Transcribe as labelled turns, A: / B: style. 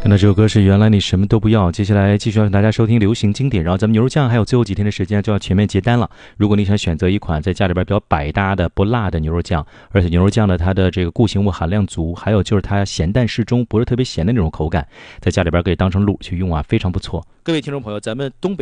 A: 刚才这首歌是原来你什么都不要，接下来继续要跟大家收听流行经典，然后咱们牛肉酱还有最后几天的时间就要全面结单了。如果你想选择一款在家里边比较百搭的不辣的牛肉酱，而且牛肉酱呢它的这个固形物含量足，还有就是它咸淡适中，不是特别咸的那种口感，在家里边可以当成卤去用啊，非常不错。各位听众朋友，咱们东北